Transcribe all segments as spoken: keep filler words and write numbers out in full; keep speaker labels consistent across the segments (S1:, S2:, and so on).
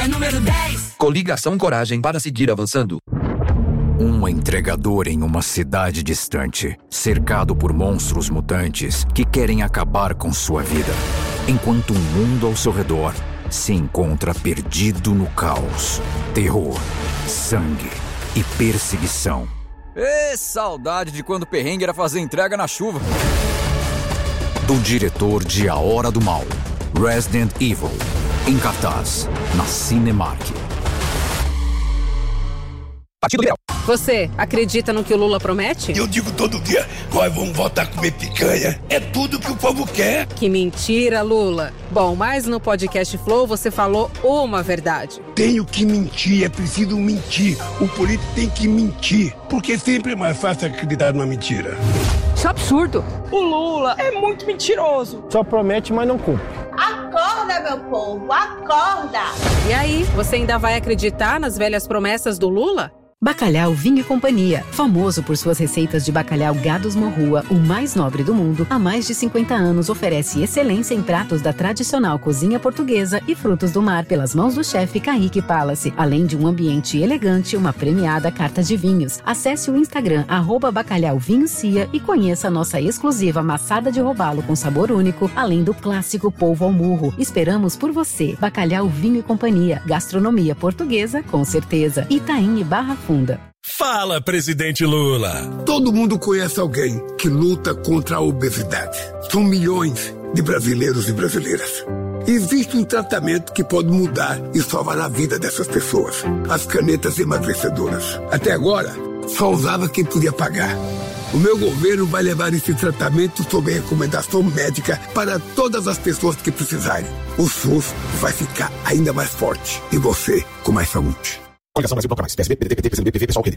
S1: é número dez.
S2: Coligação Coragem para seguir avançando.
S3: Um entregador em uma cidade distante, cercado por monstros mutantes que querem acabar com sua vida, enquanto o mundo ao seu redor se encontra perdido no caos, terror, sangue e perseguição.
S4: Ê, saudade de quando o perrengue era fazer entrega na chuva.
S3: Do diretor de A Hora do Mal, Resident Evil, em cartaz, na Cinemark.
S2: Partido Liberal.
S5: Você acredita no que o Lula promete?
S6: Eu digo todo dia, nós vamos voltar a comer picanha. É tudo que o povo quer.
S5: Que mentira, Lula. Bom, mas no podcast Flow você falou uma verdade.
S6: Tenho que mentir, é preciso mentir. O político tem que mentir, porque sempre é mais fácil acreditar numa mentira.
S5: Isso é absurdo.
S7: O Lula é muito mentiroso.
S8: Só promete, mas não cumpre.
S9: Acorda, meu povo, acorda!
S5: E aí, você ainda vai acreditar nas velhas promessas do Lula?
S10: Bacalhau Vinho e Companhia, famoso por suas receitas de bacalhau Gados Morrua, o mais nobre do mundo, há mais de cinquenta anos oferece excelência em pratos da tradicional cozinha portuguesa e frutos do mar pelas mãos do chefe Kaique Palace, além de um ambiente elegante e uma premiada carta de vinhos. Acesse o Instagram, arroba Bacalhau Vinho Cia e conheça a nossa exclusiva maçada de robalo com sabor único, além do clássico polvo ao murro. Esperamos por você. Bacalhau Vinho e Companhia, gastronomia portuguesa com certeza. Itaim e Barra Funda.
S11: Fala, presidente Lula!
S6: Todo mundo conhece alguém que luta contra a obesidade. São milhões de brasileiros e brasileiras. Existe um tratamento que pode mudar e salvar a vida dessas pessoas. As canetas emagrecedoras. Até agora, só usava quem podia pagar. O meu governo vai levar esse tratamento sob recomendação médica para todas as pessoas que precisarem. O SUS vai ficar ainda mais forte e você com mais saúde.
S11: Coligação Brasil Bloco Mais. P S B, P D T, P T, P C B, P V, Pessoal, Q D.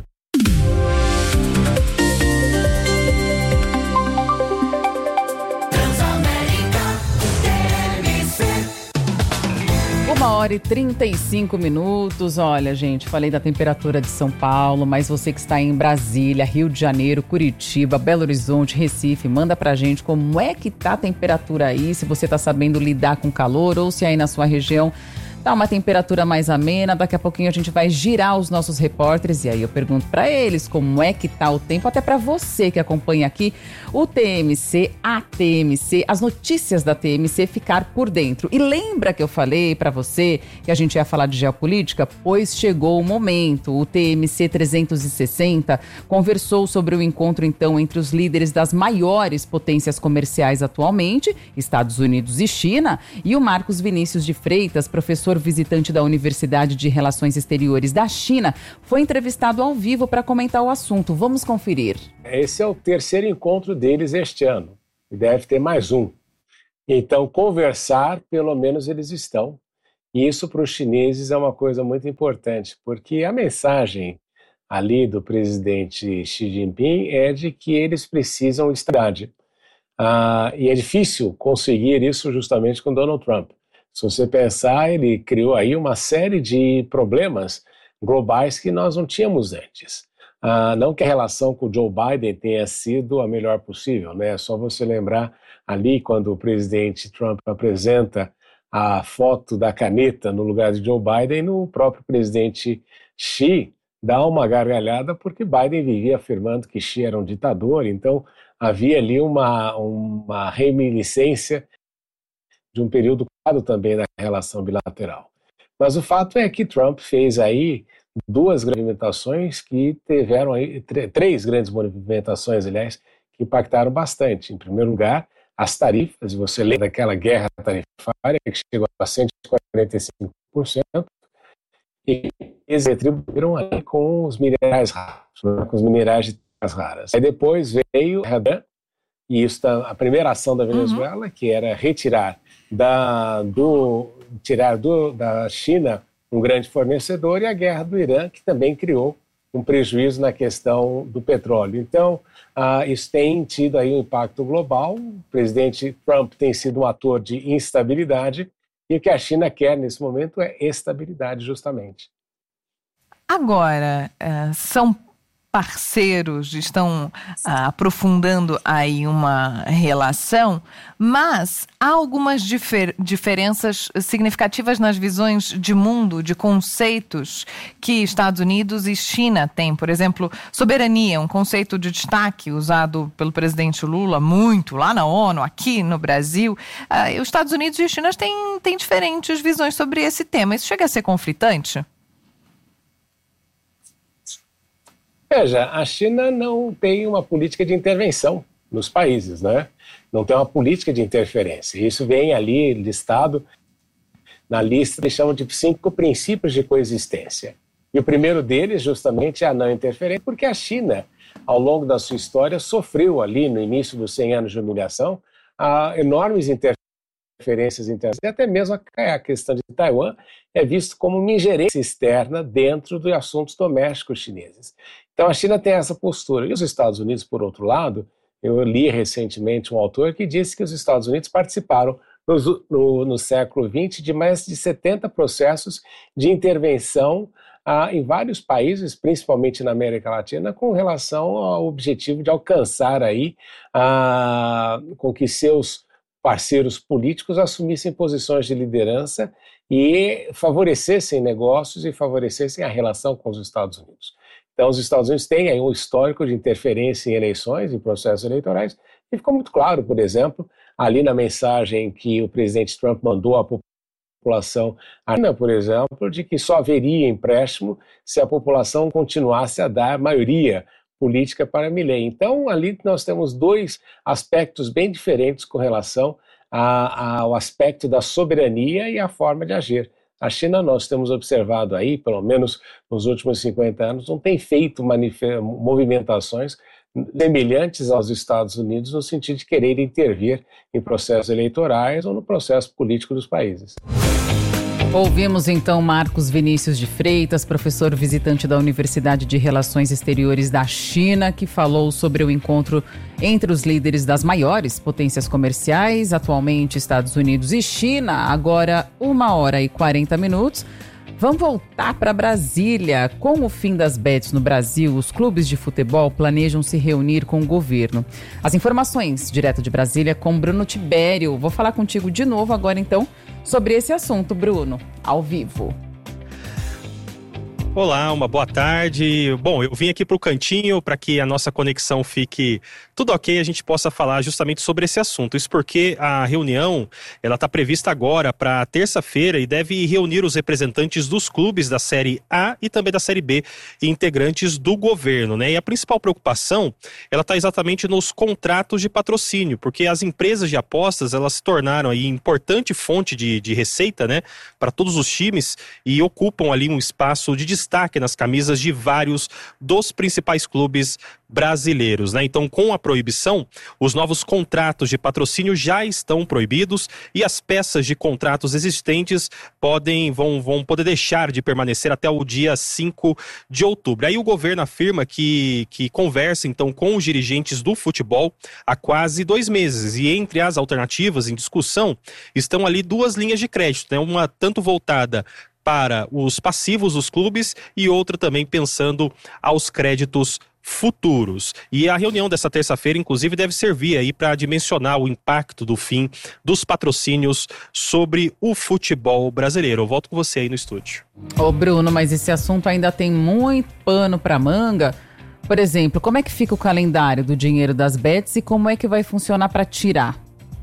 S12: Uma hora e trinta e cinco minutos. Olha, gente, falei da temperatura de São Paulo, mas você que está em Brasília, Rio de Janeiro, Curitiba, Belo Horizonte, Recife, manda pra gente como é que tá a temperatura aí, se você tá sabendo lidar com calor ou se aí na sua região tá uma temperatura mais amena. Daqui a pouquinho a gente vai girar os nossos repórteres e aí eu pergunto para eles como é que tá o tempo, até para você que acompanha aqui o T M C, a T M C, as notícias da T M C, ficar por dentro. E lembra que eu falei para você que a gente ia falar de geopolítica? Pois chegou o momento. O T M C trezentos e sessenta conversou sobre o encontro então entre os líderes das maiores potências comerciais atualmente, Estados Unidos e China, e o Marcos Vinícius de Freitas, professor visitante da Universidade de Relações Exteriores da China, foi entrevistado ao vivo para comentar o assunto. Vamos conferir.
S13: Esse é o terceiro encontro deles este ano. E deve ter mais um. Então, conversar, pelo menos eles estão. E isso para os chineses é uma coisa muito importante, porque a mensagem ali do presidente Xi Jinping é de que eles precisam de estabilidade. Ah, e é difícil conseguir isso justamente com Donald Trump. Se você pensar, ele criou aí uma série de problemas globais que nós não tínhamos antes. Ah, não que a relação com o Joe Biden tenha sido a melhor possível, né? É só você lembrar ali quando o presidente Trump apresenta a foto da caneta no lugar de Joe Biden, o próprio presidente Xi dá uma gargalhada porque Biden vivia afirmando que Xi era um ditador, então havia ali uma, uma reminiscência de um período claro também na relação bilateral. Mas o fato é que Trump fez aí duas grandes movimentações que tiveram aí, três grandes movimentações, aliás, que impactaram bastante. Em primeiro lugar, as tarifas, e você lembra daquela guerra tarifária que chegou a cento e quarenta e cinco por cento, e eles retribuíram ali com os minerais raros, né, com os minerais de terras raras. Aí depois veio a e isso tá, a primeira ação da Venezuela, uhum. que era retirar da, do, tirar do, da China um grande fornecedor, e a guerra do Irã, que também criou um prejuízo na questão do petróleo. Então, ah, isso tem tido aí um impacto global. O presidente Trump tem sido um ator de instabilidade, e o que a China quer nesse momento é estabilidade, justamente.
S12: Agora, são
S1: parceiros, estão ah, aprofundando aí uma relação, mas há algumas difer- diferenças significativas nas visões de mundo, de conceitos que Estados Unidos e China têm. Por exemplo, soberania, um conceito de destaque usado pelo presidente Lula muito lá na ONU, aqui no Brasil. Ah, os Estados Unidos e a China têm, têm diferentes visões sobre esse tema. Isso chega a ser conflitante?
S13: Veja, a China não tem uma política de intervenção nos países, né? Não tem uma política de interferência. Isso vem ali listado na lista, eles chamam de cinco princípios de coexistência. E o primeiro deles, justamente, é a não interferência, porque a China, ao longo da sua história, sofreu ali, no início dos cem anos de humilhação, a enormes interferências internacionais. E até mesmo a questão de Taiwan é visto como uma ingerência externa dentro dos assuntos domésticos chineses. Então, a China tem essa postura. E os Estados Unidos, por outro lado, eu li recentemente um autor que disse que os Estados Unidos participaram no, no, no século vinte de mais de setenta processos de intervenção ah, em vários países, principalmente na América Latina, com relação ao objetivo de alcançar aí, ah, com que seus parceiros políticos assumissem posições de liderança e favorecessem negócios e favorecessem a relação com os Estados Unidos. Então, os Estados Unidos têm aí um histórico de interferência em eleições, em processos eleitorais, e ficou muito claro, por exemplo, ali na mensagem que o presidente Trump mandou à população, por exemplo, de que só haveria empréstimo se a população continuasse a dar maioria política para Milei. Então, ali nós temos dois aspectos bem diferentes com relação a, ao aspecto da soberania e a forma de agir. A China, nós temos observado aí, pelo menos nos últimos cinquenta anos, não tem feito manif- movimentações semelhantes aos Estados Unidos no sentido de querer intervir em processos eleitorais ou no processo político dos países.
S12: Ouvimos então Marcos Vinícius de Freitas, professor visitante da Universidade de Relações Exteriores da China, que falou sobre o encontro entre os líderes das maiores potências comerciais, atualmente Estados Unidos e China, agora uma hora e quarenta minutos. Vamos voltar para Brasília. Com o fim das bets no Brasil, os clubes de futebol planejam se reunir com o governo. As informações direto de Brasília com Bruno Tibério. Vou falar contigo de novo agora então sobre esse assunto, Bruno, ao vivo.
S8: Olá, uma boa tarde. Bom, eu vim aqui para o cantinho para que a nossa conexão fique tudo ok, a gente possa falar justamente sobre esse assunto. Isso porque a reunião, ela está prevista agora para terça-feira e deve reunir os representantes dos clubes da Série A e também da Série B e integrantes do governo, né? E a principal preocupação, ela está exatamente nos contratos de patrocínio, porque as empresas de apostas, elas se tornaram aí importante fonte de, de receita, né? Para todos os times e ocupam ali um espaço de destaque nas camisas de vários dos principais clubes brasileiros, né? Então, com a proibição, os novos contratos de patrocínio já estão proibidos e as peças de contratos existentes podem, vão, vão poder deixar de permanecer até o dia cinco de outubro. Aí o governo afirma que, que conversa, então, com os dirigentes do futebol há quase dois meses e entre as alternativas em discussão estão ali duas linhas de crédito, né? Uma tanto voltada para os passivos dos clubes e outra também pensando aos créditos futuros. E a reunião dessa terça-feira, inclusive, deve servir aí para dimensionar o impacto do fim dos patrocínios sobre o futebol brasileiro. Eu volto com você aí no estúdio.
S12: Ô Bruno, mas esse assunto ainda tem muito pano para manga. Por exemplo, como é que fica o calendário do dinheiro das bets e como é que vai funcionar para tirar?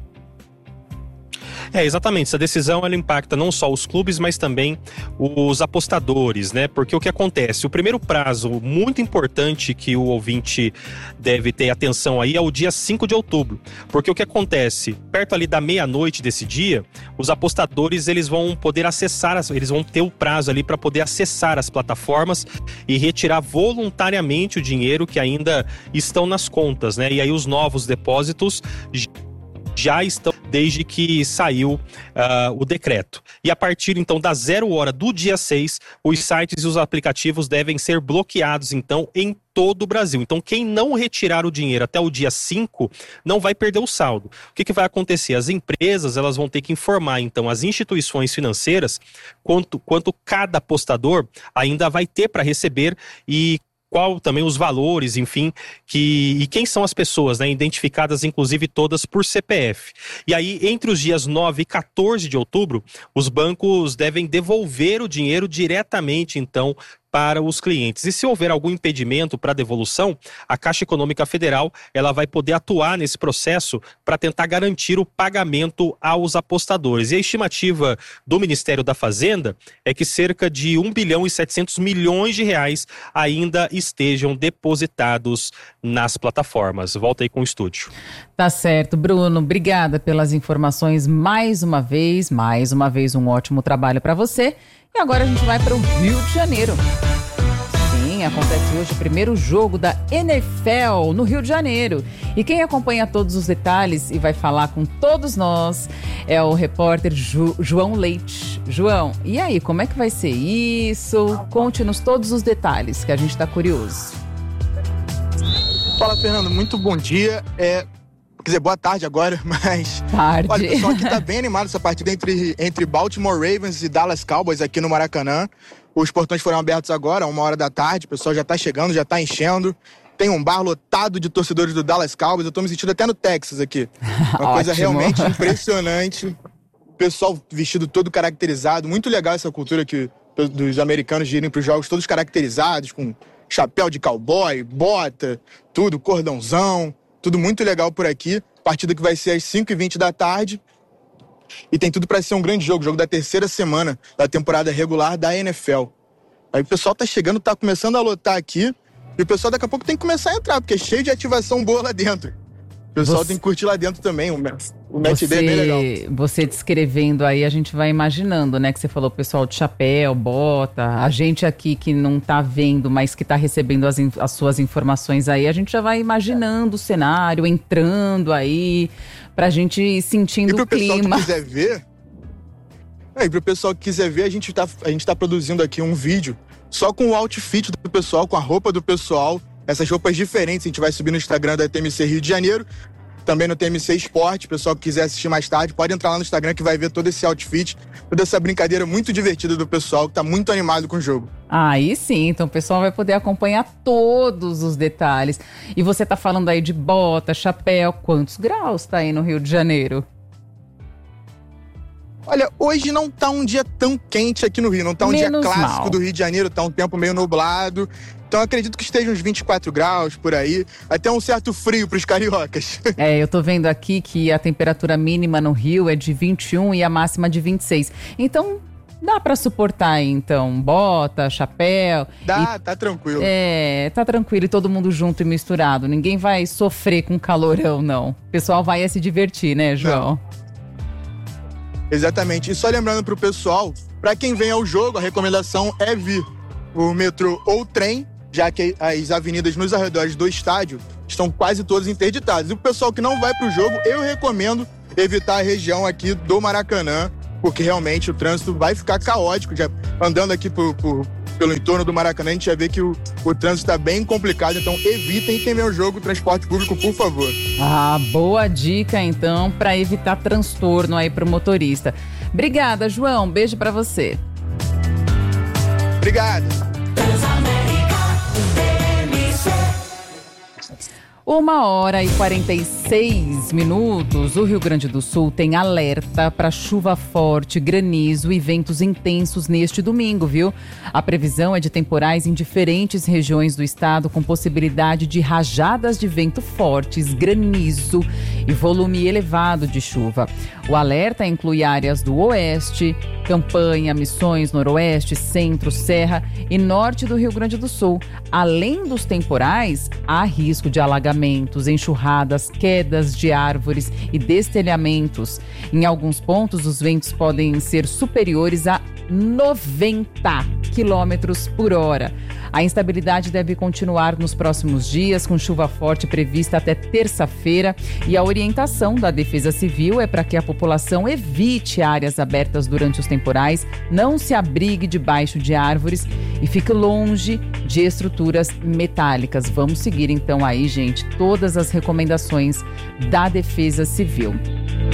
S8: É, exatamente. Essa decisão, ela impacta não só os clubes, mas também os apostadores, né? Porque o que acontece? O primeiro prazo muito importante que o ouvinte deve ter atenção aí é o dia cinco de outubro. Porque o que acontece? Perto ali da meia-noite desse dia, os apostadores, eles vão poder acessar, as, eles vão ter o prazo ali para poder acessar as plataformas e retirar voluntariamente o dinheiro que ainda estão nas contas, né? E aí os novos depósitos já estão desde que saiu uh, o decreto. E a partir, então, da zero hora do dia seis, os sites e os aplicativos devem ser bloqueados, então, em todo o Brasil. Então, quem não retirar o dinheiro até o dia cinco, não vai perder o saldo. O que, que vai acontecer? As empresas, elas vão ter que informar, então, as instituições financeiras quanto, quanto cada apostador ainda vai ter para receber e qual também os valores, enfim, que, e quem são as pessoas, né, identificadas inclusive todas por C P F. E aí, entre os dias nove e quatorze de outubro, os bancos devem devolver o dinheiro diretamente, então, para os clientes. E se houver algum impedimento para a devolução, a Caixa Econômica Federal ela vai poder atuar nesse processo para tentar garantir o pagamento aos apostadores. E a estimativa do Ministério da Fazenda é que cerca de um bilhão e setecentos milhões de reais ainda estejam depositados nas plataformas. Volta aí com o estúdio.
S12: Tá certo, Bruno. Obrigada pelas informações mais uma vez. Mais uma vez, um ótimo trabalho para você. E agora a gente vai para o Rio de Janeiro. Sim, acontece hoje o primeiro jogo da N F L no Rio de Janeiro. E quem acompanha todos os detalhes e vai falar com todos nós é o repórter Ju, João Leite. João, e aí, como é que vai ser isso? Conte-nos todos os detalhes, que a gente está curioso.
S14: Fala, Fernando. Muito bom dia. É... Quer dizer, boa tarde agora, mas...
S12: Tarde.
S14: Olha, o pessoal aqui tá bem animado essa partida entre, entre Baltimore Ravens e Dallas Cowboys aqui no Maracanã. Os portões foram abertos agora, uma hora da tarde, o pessoal já tá chegando, já tá enchendo. Tem um bar lotado de torcedores do Dallas Cowboys, eu tô me sentindo até no Texas aqui. Uma coisa realmente impressionante. O pessoal vestido todo caracterizado, muito legal essa cultura que, dos americanos de irem pros jogos todos caracterizados, com chapéu de cowboy, bota, tudo, cordãozão. Tudo muito legal por aqui. Partida que vai ser às cinco e vinte da tarde. E tem tudo para ser um grande jogo. Jogo da terceira semana da temporada regular da N F L. Aí o pessoal tá chegando, tá começando a lotar aqui. E o pessoal daqui a pouco tem que começar a entrar, porque é cheio de ativação boa lá dentro. O pessoal você... tem que curtir lá dentro também. O match day é bem legal.
S12: Você descrevendo aí, a gente vai imaginando, né? Que você falou pessoal de chapéu, bota. A gente aqui que não tá vendo, mas que tá recebendo as, as suas informações aí, a gente já vai imaginando o cenário, entrando aí, pra gente ir sentindo o clima.
S14: E pro pessoal que quiser ver... É, e pro pessoal que quiser ver, a gente, tá, a gente tá produzindo aqui um vídeo só com o outfit do pessoal, com a roupa do pessoal. Essas roupas diferentes, a gente vai subir no Instagram da T M C Rio de Janeiro, também no T M C Esporte. O pessoal que quiser assistir mais tarde, pode entrar lá no Instagram que vai ver todo esse outfit, toda essa brincadeira muito divertida do pessoal, que tá muito animado com o jogo.
S12: Aí sim, então o pessoal vai poder acompanhar todos os detalhes. E você tá falando aí de bota, chapéu, quantos graus tá aí no Rio de Janeiro?
S14: Olha, hoje não tá um dia tão quente aqui no Rio, não tá um
S12: Menos
S14: dia clássico
S12: mal.
S14: do Rio de Janeiro, tá um tempo meio nublado. Então acredito que esteja uns vinte e quatro graus por aí, até um certo frio pros cariocas.
S12: É, eu tô vendo aqui que a temperatura mínima no Rio é de vinte e um e a máxima de vinte e seis. Então, dá pra suportar, então, bota, chapéu.
S14: Dá,
S12: e,
S14: tá tranquilo.
S12: É, tá tranquilo e todo mundo junto e misturado. Ninguém vai sofrer com calorão, não. O pessoal vai é se divertir, né, João?
S14: Não. Exatamente. E só lembrando pro pessoal, pra quem vem ao jogo, a recomendação é vir o metrô ou trem, já que as avenidas nos arredores do estádio estão quase todas interditadas. E o pessoal que não vai pro jogo, eu recomendo evitar a região aqui do Maracanã, porque realmente o trânsito vai ficar caótico. Já andando aqui por, por, pelo entorno do Maracanã, a gente já vê que o, o trânsito está bem complicado. Então evitem quem vê o jogo, transporte público, por favor.
S12: Ah, boa dica então, para evitar transtorno aí pro motorista. Obrigada, João. Beijo para você.
S14: Obrigado.
S12: Uma hora e quarenta e seis minutos, o Rio Grande do Sul tem alerta para chuva forte, granizo e ventos intensos neste domingo, viu? A previsão é de temporais em diferentes regiões do estado, com possibilidade de rajadas de vento fortes, granizo e volume elevado de chuva. O alerta inclui áreas do oeste, Campanha, Missões, Noroeste, Centro, Serra e Norte do Rio Grande do Sul. Além dos temporais, há risco de alagamentos, enxurradas, quedas de árvores e destelhamentos. Em alguns pontos, os ventos podem ser superiores a noventa quilômetros por hora. A instabilidade deve continuar nos próximos dias, com chuva forte prevista até terça-feira, e a orientação da Defesa Civil é para que a população evite áreas abertas durante os temporais, não se abrigue debaixo de árvores e fique longe de estruturas metálicas. Vamos seguir então aí, gente, todas as recomendações da Defesa Civil. E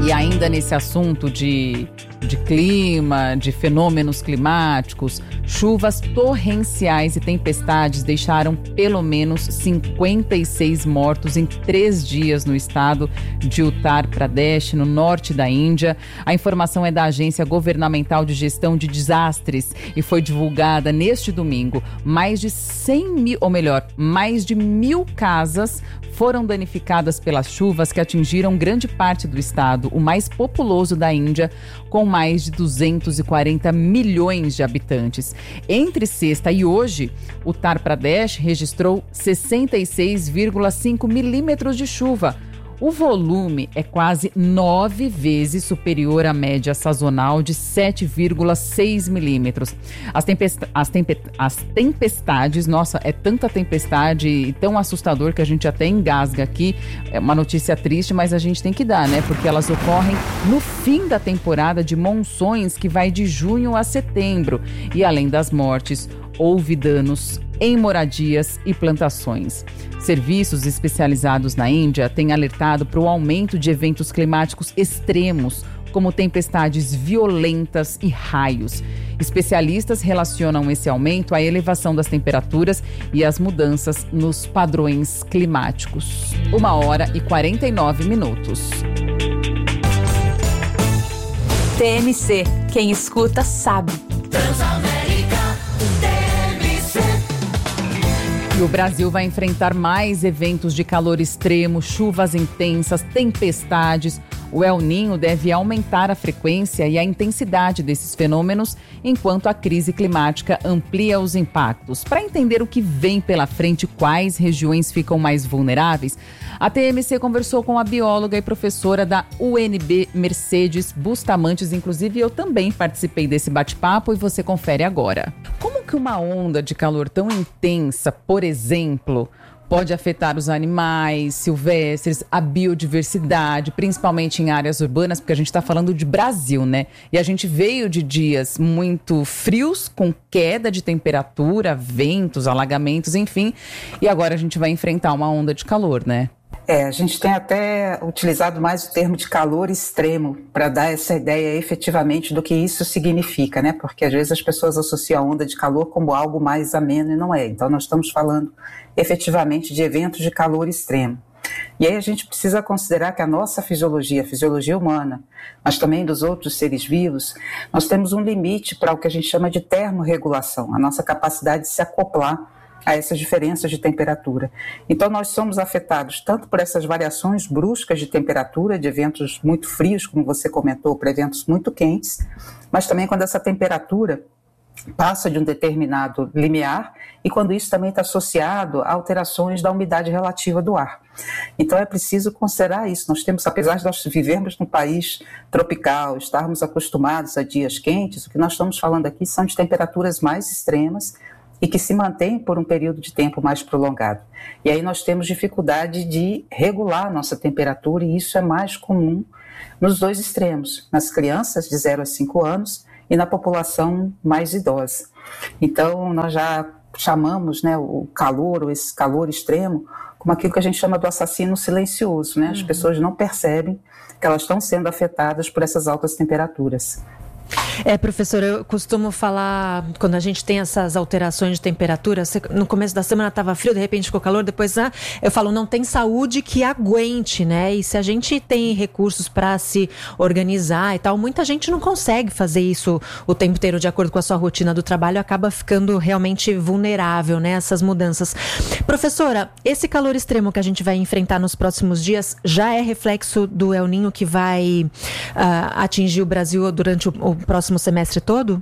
S12: E ainda nesse assunto de, de clima, de fenômenos climáticos, chuvas torrenciais e tempestades deixaram pelo menos cinquenta e seis mortos em três dias no estado de Uttar Pradesh, no norte da Índia. A informação é da Agência Governamental de Gestão de Desastres e foi divulgada neste domingo. Mais de cem mil, ou melhor, mais de mil casas foram danificadas pelas chuvas que atingiram grande parte do estado, o mais populoso da Índia, com mais de duzentos e quarenta milhões de habitantes. Entre sexta e hoje, o Uttar Pradesh registrou sessenta e seis vírgula cinco milímetros de chuva. O volume é quase nove vezes superior à média sazonal de sete vírgula seis milímetros. As, tempesta- as, tempe- as tempestades, nossa, é tanta tempestade e tão assustador que a gente até engasga aqui. É uma notícia triste, mas a gente tem que dar, né? Porque elas ocorrem no fim da temporada de monções, que vai de junho a setembro. E além das mortes, houve danos em moradias e plantações. Serviços especializados na Índia têm alertado para o aumento de eventos climáticos extremos, como tempestades violentas e raios. Especialistas relacionam esse aumento à elevação das temperaturas e às mudanças nos padrões climáticos. Uma hora e quarenta e nove minutos.
S15: T M C, quem escuta sabe.
S12: E o Brasil vai enfrentar mais eventos de calor extremo, chuvas intensas, tempestades. O El Niño deve aumentar a frequência e a intensidade desses fenômenos, enquanto a crise climática amplia os impactos. Para entender o que vem pela frente e quais regiões ficam mais vulneráveis, a T M C conversou com a bióloga e professora da U N B, Mercedes Bustamantes. Inclusive, eu também participei desse bate-papo e você confere agora. Como que uma onda de calor tão intensa, por exemplo, pode afetar os animais silvestres, a biodiversidade, principalmente em áreas urbanas, porque a gente está falando de Brasil, né? E a gente veio de dias muito frios, com queda de temperatura, ventos, alagamentos, enfim. E agora a gente vai enfrentar uma onda de calor, né?
S16: É, a gente tem até utilizado mais o termo de calor extremo para dar essa ideia efetivamente do que isso significa, né? Porque às vezes as pessoas associam a onda de calor como algo mais ameno e não é. Então nós estamos falando efetivamente de eventos de calor extremo. E aí a gente precisa considerar que a nossa fisiologia, a fisiologia humana, mas também dos outros seres vivos, nós temos um limite para o que a gente chama de termorregulação, a nossa capacidade de se acoplar a essas diferenças de temperatura. Então nós somos afetados tanto por essas variações bruscas de temperatura, de eventos muito frios, como você comentou, para eventos muito quentes, mas também quando essa temperatura passa de um determinado limiar e quando isso também está associado a alterações da umidade relativa do ar. Então é preciso considerar isso. Nós temos, apesar de nós vivermos num país tropical, estarmos acostumados a dias quentes, o que nós estamos falando aqui são de temperaturas mais extremas e que se mantém por um período de tempo mais prolongado. E aí nós temos dificuldade de regular a nossa temperatura, e isso é mais comum nos dois extremos, nas crianças de zero a cinco anos e na população mais idosa. Então nós já chamamos, né, o calor, ou esse calor extremo, como aquilo que a gente chama do assassino silencioso, né? As uhum. pessoas não percebem que elas estão sendo afetadas por essas altas temperaturas.
S17: É, professora, eu costumo falar, quando a gente tem essas alterações de temperatura, no começo da semana estava frio, de repente ficou calor, depois ah, eu falo, não tem saúde que aguente, né? E se a gente tem recursos para se organizar e tal, muita gente não consegue fazer isso o tempo inteiro de acordo com a sua rotina do trabalho, acaba ficando realmente vulnerável, né? Essas mudanças. Professora, esse calor extremo que a gente vai enfrentar nos próximos dias já é reflexo do El Niño que vai uh, atingir o Brasil durante o, o próximo semestre todo?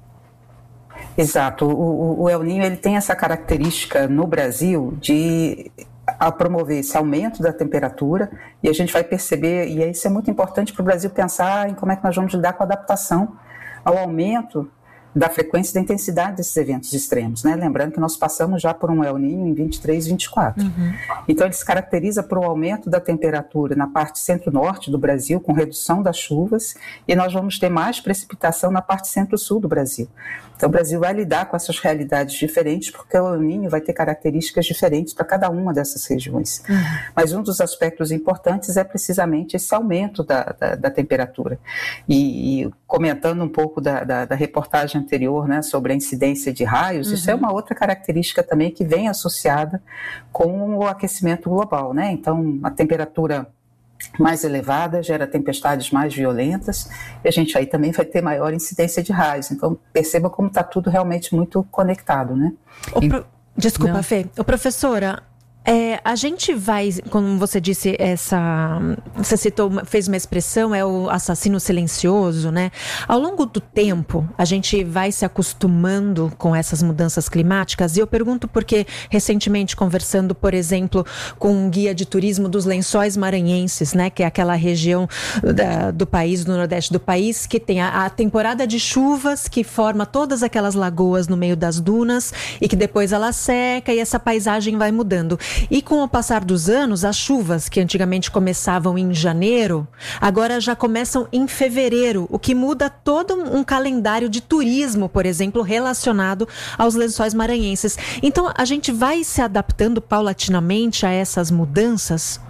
S16: Exato. O, o El Niño, ele tem essa característica no Brasil de a promover esse aumento da temperatura, e a gente vai perceber, e isso é muito importante para o Brasil pensar em como é que nós vamos lidar com a adaptação ao aumento da frequência e da intensidade desses eventos extremos, né? Lembrando que nós passamos já por um El Niño em vinte e três, vinte e quatro. Uhum. Então ele se caracteriza por um aumento da temperatura na parte centro-norte do Brasil, com redução das chuvas, e nós vamos ter mais precipitação na parte centro-sul do Brasil. Então o Brasil vai lidar com essas realidades diferentes, porque o El Niño vai ter características diferentes para cada uma dessas regiões. Uhum. Mas um dos aspectos importantes é precisamente esse aumento da, da, da temperatura. E, e comentando um pouco da, da, da reportagem anterior, né, sobre a incidência de raios, uhum. isso é uma outra característica também que vem associada com o aquecimento global, né? Então a temperatura mais elevada gera tempestades mais violentas, e a gente aí também vai ter maior incidência de raios. Então perceba como está tudo realmente muito conectado, né?
S17: O pro... Desculpa, Não. Fê. O professora, É, a gente vai, como você disse, essa, você citou, fez uma expressão, é o assassino silencioso, né? Ao longo do tempo, a gente vai se acostumando com essas mudanças climáticas, e eu pergunto porque, recentemente, conversando, por exemplo, com um guia de turismo dos Lençóis Maranhenses, né? Que é aquela região da, do país, do nordeste do país, que tem a, a temporada de chuvas, que forma todas aquelas lagoas no meio das dunas, e que depois ela seca, e essa paisagem vai mudando. E com o passar dos anos, as chuvas que antigamente começavam em janeiro, agora já começam em fevereiro, o que muda todo um calendário de turismo, por exemplo, relacionado aos Lençóis Maranhenses. Então, a gente vai se adaptando paulatinamente a essas mudanças?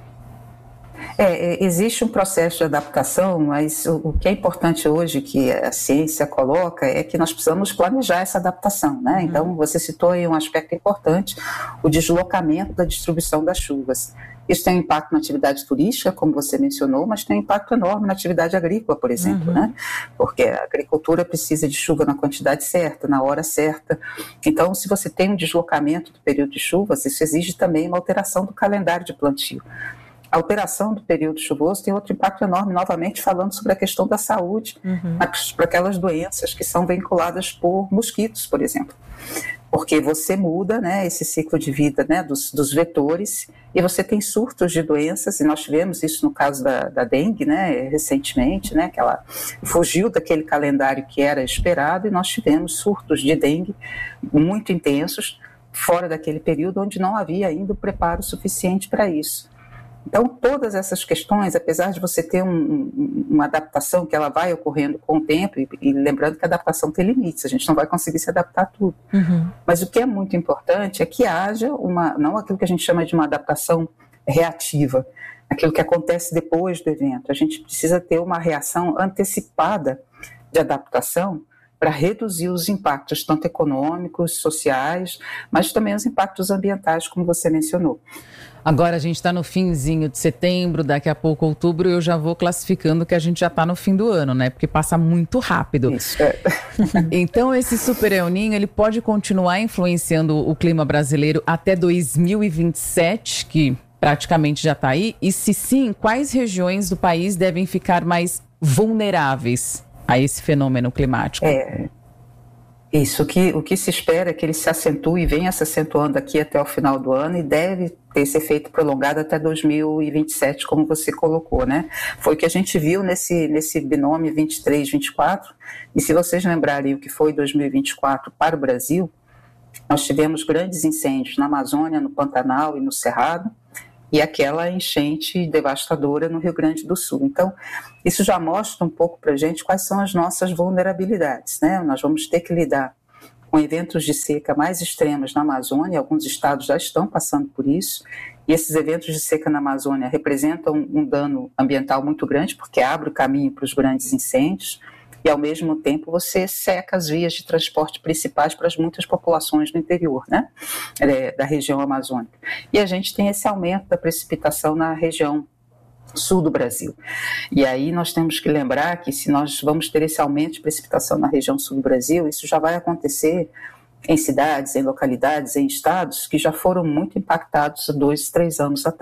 S16: É, existe um processo de adaptação, mas o, o que é importante hoje que a ciência coloca é que nós precisamos planejar essa adaptação, né? Uhum. Então, você citou aí um aspecto importante, o deslocamento da distribuição das chuvas. Isso tem um impacto na atividade turística, como você mencionou, mas tem um impacto enorme na atividade agrícola, por exemplo, uhum. né? Porque a agricultura precisa de chuva na quantidade certa, na hora certa. Então, se você tem um deslocamento do período de chuvas, isso exige também uma alteração do calendário de plantio. A alteração do período chuvoso tem outro impacto enorme, novamente falando sobre a questão da saúde, uhum. para aquelas doenças que são vinculadas por mosquitos, por exemplo. Porque você muda, né, esse ciclo de vida, né, dos, dos vetores, e você tem surtos de doenças, e nós tivemos isso no caso da, da dengue, né, recentemente, né, que ela fugiu daquele calendário que era esperado, e nós tivemos surtos de dengue muito intensos, fora daquele período onde não havia ainda o preparo suficiente para isso. Então, todas essas questões, apesar de você ter um, uma adaptação que ela vai ocorrendo com o tempo, e, e lembrando que a adaptação tem limites, a gente não vai conseguir se adaptar a tudo. Uhum. Mas o que é muito importante é que haja uma, não aquilo que a gente chama de uma adaptação reativa, aquilo que acontece depois do evento. A gente precisa ter uma reação antecipada de adaptação para reduzir os impactos, tanto econômicos, sociais, mas também os impactos ambientais, como você mencionou.
S12: Agora a gente está no finzinho de setembro, daqui a pouco outubro, eu já vou classificando que a gente já está no fim do ano, né? Porque passa muito rápido. Isso, é. Então esse Super El Niño, ele pode continuar influenciando o clima brasileiro até dois mil e vinte e sete, que praticamente já está aí? E se sim, quais regiões do país devem ficar mais vulneráveis a esse fenômeno climático?
S16: É, isso, o que, o que se espera é que ele se acentue e venha se acentuando aqui até o final do ano, e deve ter esse efeito prolongado até dois mil e vinte e sete, como você colocou, né? Foi o que a gente viu nesse, nesse binômio vinte e três, vinte e quatro, e se vocês lembrarem o que foi dois mil e vinte e quatro para o Brasil, nós tivemos grandes incêndios na Amazônia, no Pantanal e no Cerrado, e aquela enchente devastadora no Rio Grande do Sul. Então, isso já mostra um pouco para a gente quais são as nossas vulnerabilidades, né? Nós vamos ter que lidar com eventos de seca mais extremos na Amazônia, alguns estados já estão passando por isso, e esses eventos de seca na Amazônia representam um dano ambiental muito grande, porque abre o caminho para os grandes incêndios, e ao mesmo tempo você seca as vias de transporte principais para as muitas populações do interior, né, é, da região amazônica. E a gente tem esse aumento da precipitação na região sul do Brasil. E aí nós temos que lembrar que se nós vamos ter esse aumento de precipitação na região sul do Brasil, isso já vai acontecer em cidades, em localidades, em estados que já foram muito impactados há dois, três anos atrás.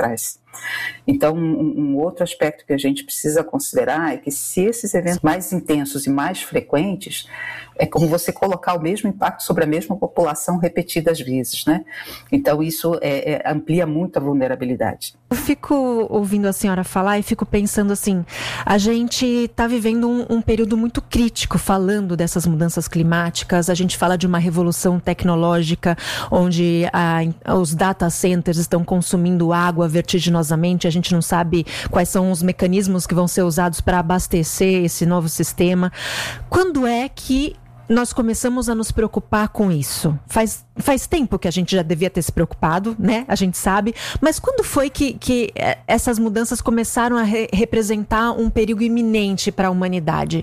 S16: Então, um, um outro aspecto que a gente precisa considerar é que se esses eventos mais intensos e mais frequentes, é como você colocar o mesmo impacto sobre a mesma população repetidas vezes, né? Então, isso é, é, amplia muito a vulnerabilidade.
S17: Eu fico ouvindo a senhora falar e fico pensando assim, a gente está vivendo um, um período muito crítico falando dessas mudanças climáticas, a gente fala de uma revolução tecnológica onde a, os data centers estão consumindo água vertiginosamente, a gente não sabe quais são os mecanismos que vão ser usados para abastecer esse novo sistema. Quando é que nós começamos a nos preocupar com isso? Faz, faz tempo que a gente já devia ter se preocupado, né? A gente sabe. Mas quando foi que, que essas mudanças começaram a re- representar um perigo iminente para a humanidade?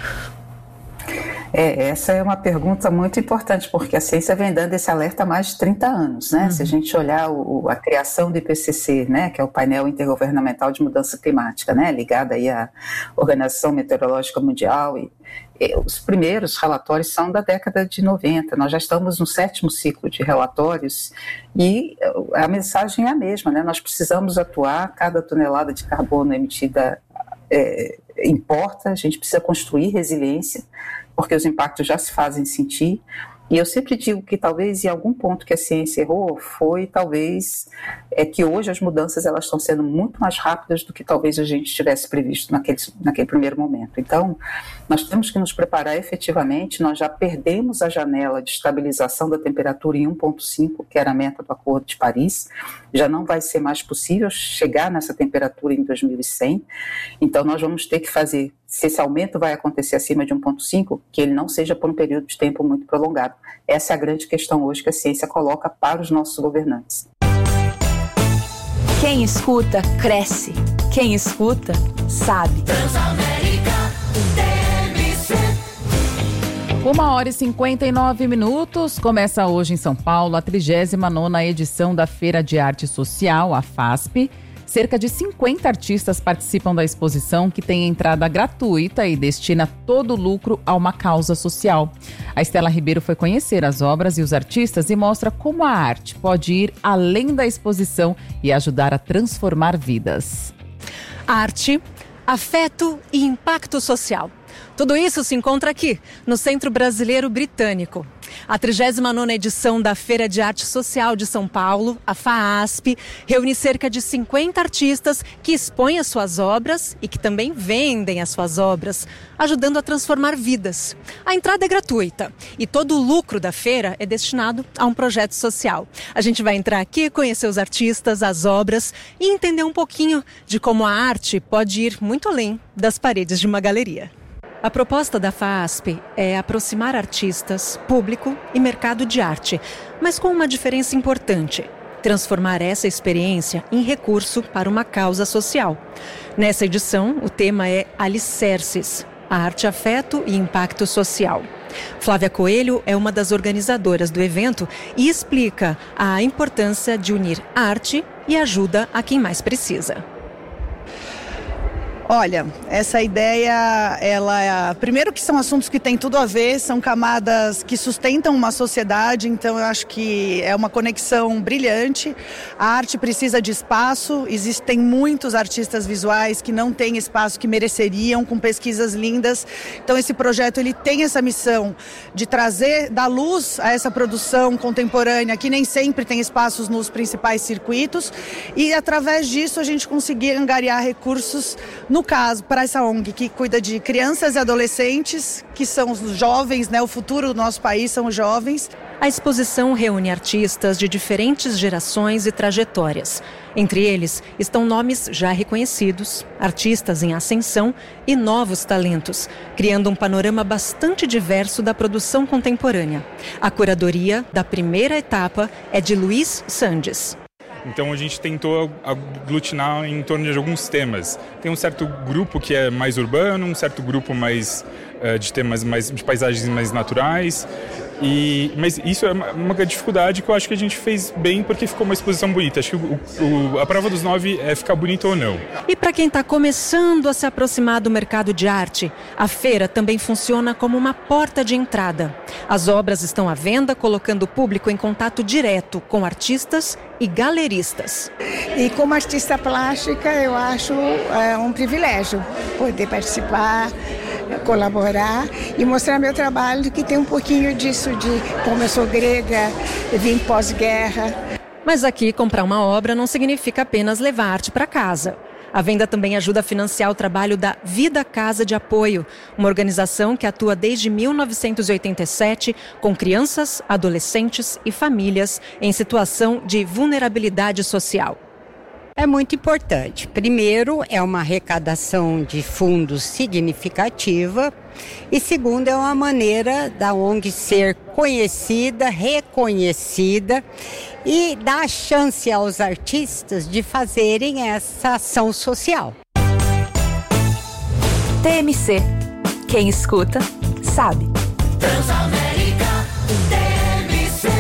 S16: É, essa é uma pergunta muito importante, porque a ciência vem dando esse alerta há mais de trinta anos, né? Uhum. Se a gente olhar o, a criação do I P C C, né, que é o painel intergovernamental de mudança climática, né, ligado aí à Organização Meteorológica Mundial, e, e os primeiros relatórios são da década de noventa, nós já estamos no sétimo ciclo de relatórios e a mensagem é a mesma, né? Nós precisamos atuar, cada tonelada de carbono emitida é, importa, a gente precisa construir resiliência, porque os impactos já se fazem sentir. E eu sempre digo que talvez em algum ponto que a ciência errou foi talvez é que hoje as mudanças elas estão sendo muito mais rápidas do que talvez a gente tivesse previsto naquele, naquele primeiro momento. Então, nós temos que nos preparar efetivamente, nós já perdemos a janela de estabilização da temperatura em um ponto cinco, que era a meta do Acordo de Paris, já não vai ser mais possível chegar nessa temperatura em dois mil e cem, então nós vamos ter que fazer, se esse aumento vai acontecer acima de um ponto cinco, que ele não seja por um período de tempo muito prolongado. Essa é a grande questão hoje que a ciência coloca para os nossos governantes.
S15: Quem escuta, cresce. Quem escuta, sabe.
S12: Uma hora e cinquenta e nove minutos. Começa hoje em São Paulo a trigésima nona edição da Feira de Arte Social, a FASP. Cerca de cinquenta artistas participam da exposição, que tem entrada gratuita e destina todo o lucro a uma causa social. A Estela Ribeiro foi conhecer as obras e os artistas e mostra como a arte pode ir além da exposição e ajudar a transformar vidas.
S17: Arte, afeto e impacto social. Tudo isso se encontra aqui, no Centro Brasileiro Britânico. A trigésima nona edição da Feira de Arte Social de São Paulo, a FAASP, reúne cerca de cinquenta artistas que expõem as suas obras e que também vendem as suas obras, ajudando a transformar vidas. A entrada é gratuita e todo o lucro da feira é destinado a um projeto social. A gente vai entrar aqui, conhecer os artistas, as obras e entender um pouquinho de como a arte pode ir muito além das paredes de uma galeria. A proposta da FAASP é aproximar artistas, público e mercado de arte, mas com uma diferença importante: transformar essa experiência em recurso para uma causa social. Nessa edição, o tema é Alicerces, a arte, afeto e impacto social. Flávia Coelho é uma das organizadoras do evento e explica a importância de unir arte e ajuda a quem mais precisa.
S18: Olha, essa ideia, ela, primeiro que são assuntos que têm tudo a ver, são camadas que sustentam uma sociedade, então eu acho que é uma conexão brilhante. A arte precisa de espaço, existem muitos artistas visuais que não têm espaço, que mereceriam, com pesquisas lindas. Então esse projeto ele tem essa missão de trazer, dar luz a essa produção contemporânea, que nem sempre tem espaços nos principais circuitos, e através disso a gente conseguir angariar recursos no No caso, para essa O N G que cuida de crianças e adolescentes, que são os jovens, né? O futuro do nosso país são os jovens.
S17: A exposição reúne artistas de diferentes gerações e trajetórias. Entre eles estão nomes já reconhecidos, artistas em ascensão e novos talentos, criando um panorama bastante diverso da produção contemporânea. A curadoria da primeira etapa é de Luiz Sandes.
S19: Então a gente tentou aglutinar em torno de alguns temas. Tem um certo grupo que é mais urbano, um certo grupo mais de ter mais, mais de paisagens mais naturais. E, mas isso é uma, uma dificuldade que eu acho que a gente fez bem porque ficou uma exposição bonita. Acho que o, o, a prova dos nove é ficar bonito ou não.
S17: E para quem está começando a se aproximar do mercado de arte, a feira também funciona como uma porta de entrada. As obras estão à venda, colocando o público em contato direto com artistas e galeristas.
S20: E como artista plástica, eu acho é, um privilégio poder participar, colaborar e mostrar meu trabalho, que tem um pouquinho disso de como eu sou grega, vim pós-guerra.
S17: Mas aqui comprar uma obra não significa apenas levar arte para casa. A venda também ajuda a financiar o trabalho da Vida Casa de Apoio, uma organização que atua desde mil novecentos e oitenta e sete com crianças, adolescentes e famílias em situação de vulnerabilidade social.
S21: É muito importante. Primeiro, é uma arrecadação de fundos significativa e segundo, é uma maneira da O N G ser conhecida, reconhecida e dar chance aos artistas de fazerem essa ação social.
S15: T M C. Quem escuta, sabe.
S22: Transamérica, T M C.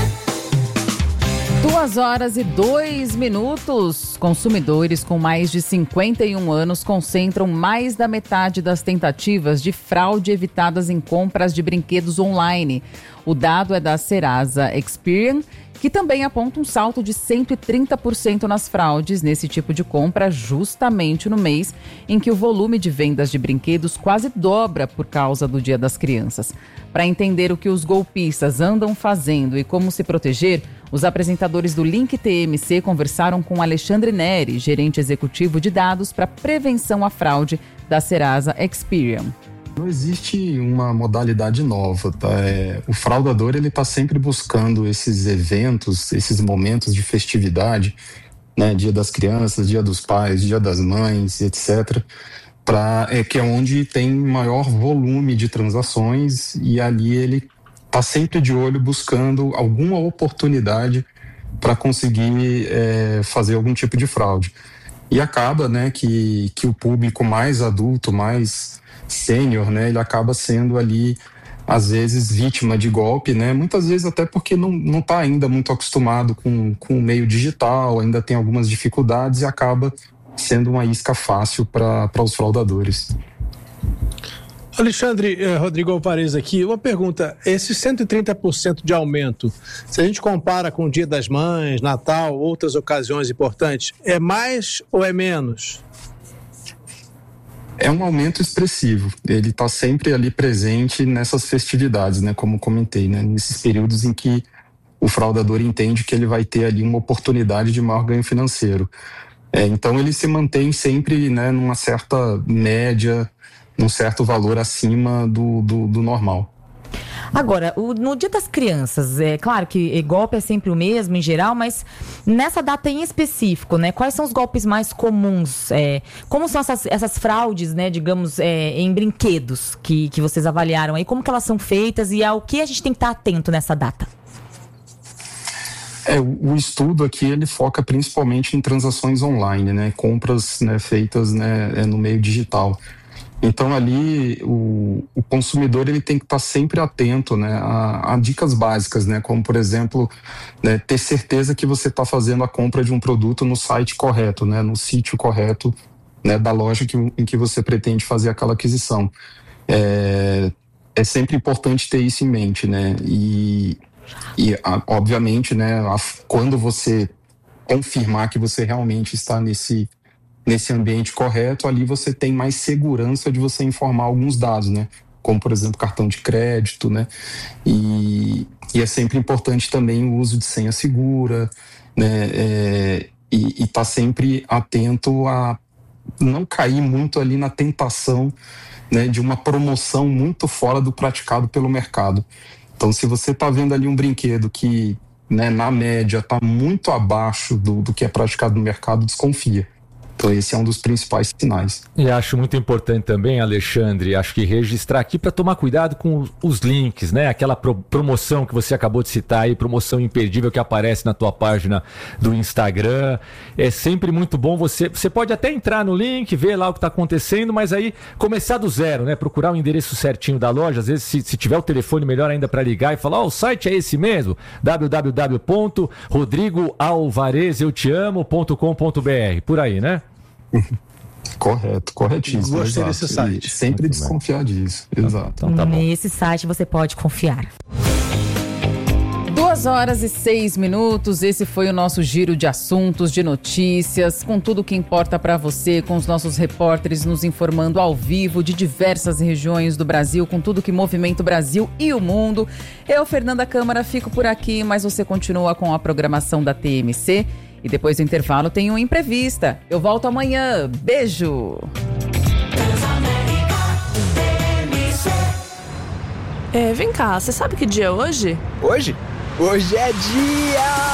S12: Duas horas e dois minutos. Consumidores com mais de cinquenta e um anos concentram mais da metade das tentativas de fraude evitadas em compras de brinquedos online. O dado é da Serasa Experian, que também aponta um salto de cento e trinta por cento nas fraudes nesse tipo de compra, justamente no mês em que o volume de vendas de brinquedos quase dobra por causa do Dia das Crianças. Para entender o que os golpistas andam fazendo e como se proteger, os apresentadores do Link T M C conversaram com Alexandre Neri, gerente executivo de dados para prevenção à fraude da Serasa Experian.
S23: Não existe uma modalidade nova, tá? É, o fraudador ele está sempre buscando esses eventos, esses momentos de festividade, né? Dia das Crianças, Dia dos Pais, Dia das Mães, etcétera. Pra, é, que é onde tem maior volume de transações e ali ele está sempre de olho buscando alguma oportunidade para conseguir é, fazer algum tipo de fraude. E acaba, né, que, que o público mais adulto, mais sênior, né, ele acaba sendo ali, às vezes, vítima de golpe, né, muitas vezes até porque não não está ainda muito acostumado com, com o meio digital, ainda tem algumas dificuldades e acaba sendo uma isca fácil para os fraudadores.
S24: Alexandre, eh, Rodrigo Alvarez aqui, uma pergunta, esse cento e trinta por cento de aumento, se a gente compara com o Dia das Mães, Natal, outras ocasiões importantes, é mais ou é menos?
S23: É um aumento expressivo, ele está sempre ali presente nessas festividades, né, como comentei, né, nesses períodos em que o fraudador entende que ele vai ter ali uma oportunidade de maior ganho financeiro. É, então ele se mantém sempre, né, numa certa média, num certo valor acima do, do, do normal.
S25: Agora, o, no Dia das Crianças, é claro que golpe é sempre o mesmo em geral, mas nessa data em específico, né? Quais são os golpes mais comuns? É, como são essas, essas fraudes, né, digamos, é, em brinquedos que, que vocês avaliaram aí? Como que elas são feitas e ao que a gente tem que estar atento nessa data?
S23: É, o estudo aqui ele foca principalmente em transações online, né? Compras, né, feitas, né, no meio digital. Então ali o, o consumidor ele tem que estar sempre atento, né, a, a dicas básicas, né, como por exemplo, né, ter certeza que você está fazendo a compra de um produto no site correto, né, no sítio correto, né, da loja que, em que você pretende fazer aquela aquisição. É, é sempre importante ter isso em mente, né, e, e a, obviamente, né, a, quando você confirmar que você realmente está nesse nesse ambiente correto, ali você tem mais segurança de você informar alguns dados, né? Como, por exemplo, cartão de crédito, né? E, e é sempre importante também o uso de senha segura, né? É, e estar tá sempre atento a não cair muito ali na tentação, né, de uma promoção muito fora do praticado pelo mercado. Então, se você está vendo ali um brinquedo que, né, na média, está muito abaixo do, do que é praticado no mercado, desconfia. Então esse é um dos principais sinais.
S2: E acho muito importante também, Alexandre, acho que registrar aqui para tomar cuidado com os links, né? Aquela pro, promoção que você acabou de citar aí, promoção imperdível que aparece na tua página do Instagram. É sempre muito bom você, você pode até entrar no link, ver lá o que está acontecendo, mas aí começar do zero, né? Procurar o endereço certinho da loja, às vezes se, se tiver o telefone melhor ainda para ligar e falar, ó, oh, o site é esse mesmo, w w w ponto rodrigo alvarez eu te amo ponto com ponto b r, por aí, né?
S23: Correto, corretíssimo.
S24: Gostei
S23: exato.
S24: desse site.
S23: E sempre
S2: Muito
S23: desconfiar bem. disso. Exato.
S25: Então, tá bom. Nesse site você pode confiar.
S12: Duas horas e seis minutos, esse foi o nosso giro de assuntos, de notícias, com tudo o que importa para você, com os nossos repórteres nos informando ao vivo de diversas regiões do Brasil, com tudo que movimenta o Brasil e o mundo. Eu, Fernanda Câmara, fico por aqui, mas você continua com a programação da T M C. E depois do intervalo tem uma Imprevista. Eu volto amanhã. Beijo!
S3: É, vem cá, você sabe que dia é hoje?
S4: Hoje? Hoje é dia...